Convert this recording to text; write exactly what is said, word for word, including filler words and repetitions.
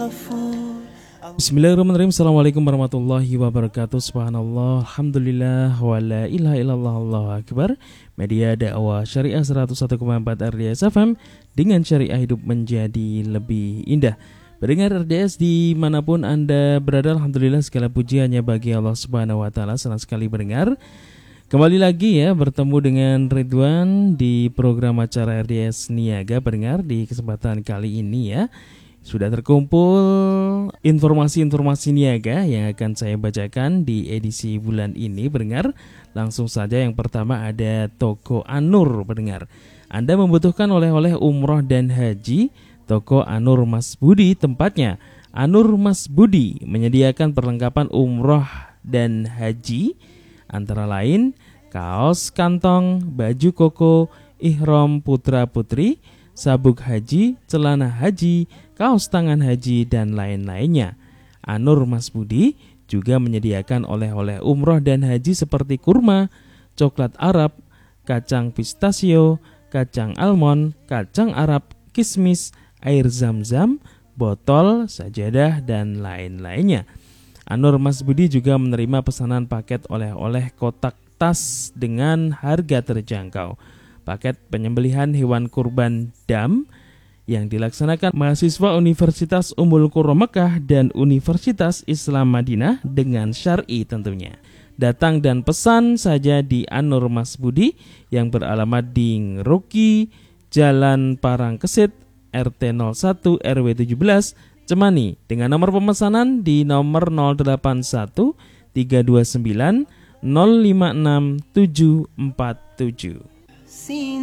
Bismillahirrahmanirrahim. Assalamualaikum warahmatullahi wabarakatuh. Subhanallah, alhamdulillah, wa la ilaha illallah, Allahu akbar. Media dakwah syariah seratus satu koma empat R D S F M, dengan syariah hidup menjadi lebih indah. Pendengar R D S dimanapun Anda berada, alhamdulillah segala puji hanya bagi Allah Subhanahu wa taala. Senang sekali mendengar. Kembali lagi ya bertemu dengan Ridwan di program acara R D S Niaga. Pendengar, di kesempatan kali ini ya sudah terkumpul informasi-informasi niaga yang akan saya bacakan di edisi bulan ini, pendengar. Langsung saja, yang pertama ada Toko Anur, pendengar. Anda membutuhkan oleh-oleh umroh dan haji, Toko Anur Mas Budi tempatnya. Anur Mas Budi menyediakan perlengkapan umroh dan haji, antara lain kaos kantong, baju koko, ihram putra-putri, sabuk haji, celana haji, kaos tangan haji, dan lain-lainnya. Anur Mas Budi juga menyediakan oleh-oleh umroh dan haji seperti kurma, coklat Arab, kacang pistachio, kacang almond, kacang Arab, kismis, air zam-zam, botol, sajadah, dan lain-lainnya. Anur Mas Budi juga menerima pesanan paket oleh-oleh kotak tas dengan harga terjangkau. Paket penyembelihan hewan kurban dam yang dilaksanakan mahasiswa Universitas Ummul Qura Mekah dan Universitas Islam Madinah dengan syar'i tentunya. Datang dan pesan saja di Anur Mas Budi yang beralamat di Ngeruki, Jalan Parangkesit, R T nol satu R W tujuh belas, Cemani, dengan nomor pemesanan di nomor nol delapan satu tiga dua sembilan nol lima enam tujuh empat tujuh.